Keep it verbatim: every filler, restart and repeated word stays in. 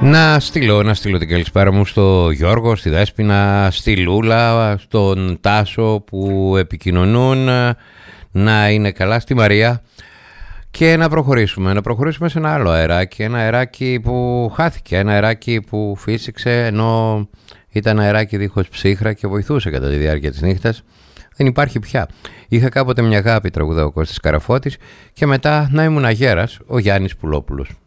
Να στείλω, να στείλω την καλησπέρα μου στο Γιώργο, στη Δέσποινα, στη Λούλα, στον Τάσο που επικοινωνούν, να είναι καλά, στη Μαρία, και να προχωρήσουμε, να προχωρήσουμε σε ένα άλλο αεράκι, ένα αεράκι που χάθηκε, ένα αεράκι που φύσηξε ενώ ήταν αεράκι δίχως ψύχρα και βοηθούσε κατά τη διάρκεια της νύχτας. Δεν υπάρχει πια. Είχα κάποτε μια αγάπη, τραγουδά ο Κώστας Καραφώτης, και μετά να ήμουν αγέρας, ο Γιάννης Πουλόπουλος.